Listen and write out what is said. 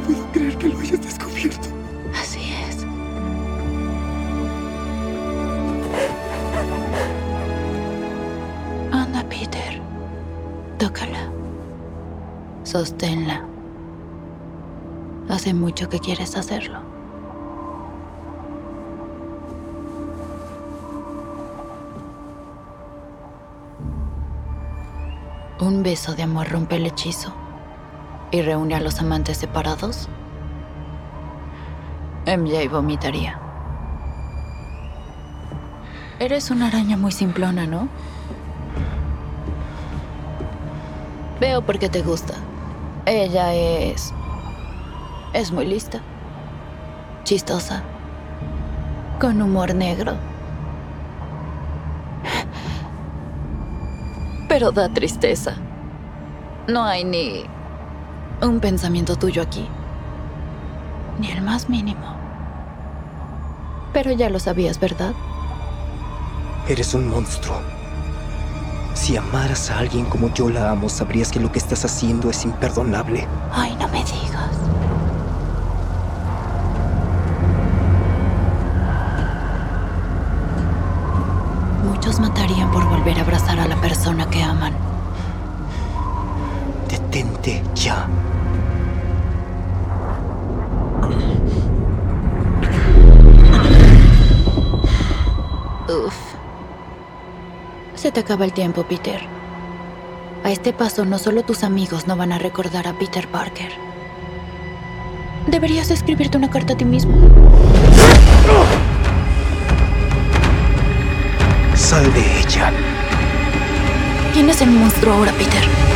puedo creer que lo hayas descubierto. Así es. Anda, Peter. Tócala. Sosténla. Hace mucho que quieres hacerlo. Un beso de amor rompe el hechizo y reúne a los amantes separados. MJ vomitaría. Eres una araña muy simplona, ¿no? Veo por qué te gusta. Ella es muy lista. Chistosa. Con humor negro. Pero da tristeza. No hay ni un pensamiento tuyo aquí. Ni el más mínimo. Pero ya lo sabías, ¿verdad? Eres un monstruo. Si amaras a alguien como yo la amo, sabrías que lo que estás haciendo es imperdonable. Ay, no me digas. Muchos matarían por volver a abrazar a la persona que aman. Detente ya. Uf. Se te acaba el tiempo, Peter. A este paso, no solo tus amigos no van a recordar a Peter Parker. Deberías escribirte una carta a ti mismo. Sal de ella. ¿Quién es el monstruo ahora, Peter?